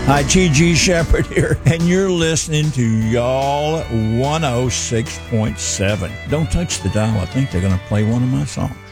Hi, T.G. Shepherd here, and you're listening to Y'all 106.7. Don't touch the dial. I think they're going to play one of my songs.